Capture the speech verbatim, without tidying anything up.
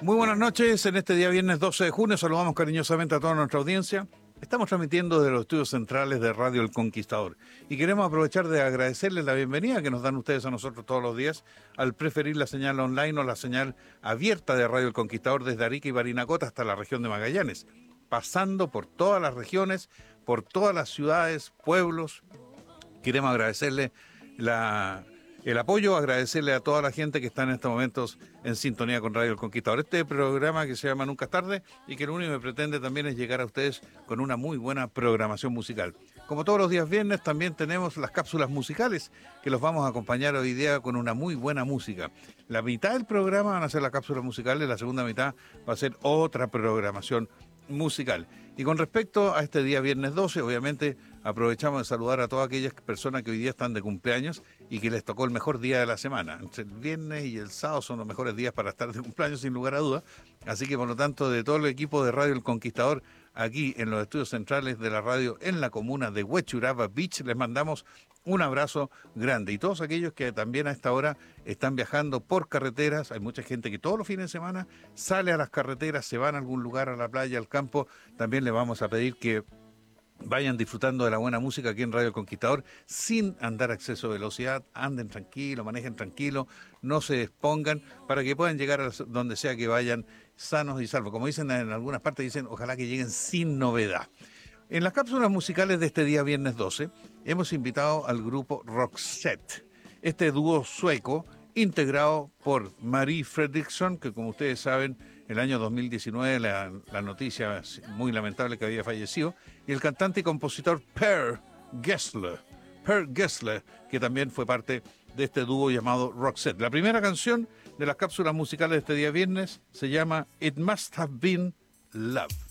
Muy buenas noches, en este día viernes doce de junio saludamos cariñosamente a toda nuestra audiencia. Estamos transmitiendo desde los estudios centrales de Radio El Conquistador y queremos aprovechar de agradecerles la bienvenida que nos dan ustedes a nosotros todos los días al preferir la señal online o la señal abierta de Radio El Conquistador desde Arica y Parinacota hasta la región de Magallanes, pasando por todas las regiones, por todas las ciudades, pueblos. Queremos agradecerle la... el apoyo, agradecerle a toda la gente que está en estos momentos en sintonía con Radio El Conquistador. Este programa que se llama Nunca es Tarde y que lo único que pretende también es llegar a ustedes con una muy buena programación musical. Como todos los días viernes, también tenemos las cápsulas musicales que los vamos a acompañar hoy día con una muy buena música. La mitad del programa van a ser las cápsulas musicales, la segunda mitad va a ser otra programación musical. Y con respecto a este día viernes doce, obviamente aprovechamos de saludar a todas aquellas personas que hoy día están de cumpleaños y que les tocó el mejor día de la semana. Entre el viernes y el sábado son los mejores días para estar de cumpleaños, sin lugar a dudas. Así que por lo tanto, de todo el equipo de Radio El Conquistador, aquí en los estudios centrales de la radio en la comuna de Huechuraba Beach, les mandamos un abrazo grande. Y todos aquellos que también a esta hora están viajando por carreteras, hay mucha gente que todos los fines de semana sale a las carreteras, se van a algún lugar, a la playa, al campo. También les vamos a pedir que vayan disfrutando de la buena música aquí en Radio El Conquistador sin andar a exceso de velocidad, anden tranquilo, manejen tranquilo, no se expongan para que puedan llegar a donde sea que vayan sanos y salvos. Como dicen en algunas partes, dicen ojalá que lleguen sin novedad. En las cápsulas musicales de este día viernes doce hemos invitado al grupo Roxette, este dúo sueco integrado por Marie Fredriksson, que como ustedes saben, el año dos mil diecinueve la, la noticia muy lamentable que había fallecido, y el cantante y compositor Per Gessle, Per Gessle, que también fue parte de este dúo llamado Roxette. La primera canción de las cápsulas musicales de este día viernes se llama It Must Have Been Love.